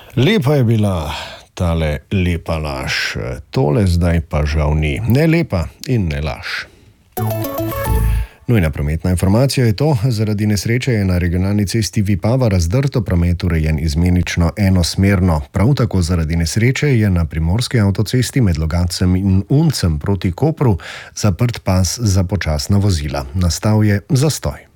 Lepa je bila tale lepa laž, tole zdaj pa žal ni. Ne lepa in ne laž. Nujna prometna informacija je to, zaradi nesreče je na regionalni cesti Vipava razdrto, promet urejen izmenično enosmerno. Prav tako zaradi nesreče je na primorski avtocesti med Logatcem in Uncem proti Kopru zaprt pas za počasna vozila. Nastal je zastoj.